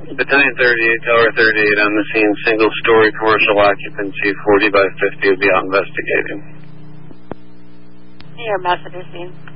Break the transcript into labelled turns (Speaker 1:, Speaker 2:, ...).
Speaker 1: Battalion 38, Tower 38 on the scene, single-story commercial occupancy, 40 by 50 will be out investigating.
Speaker 2: Air Ambassador scene.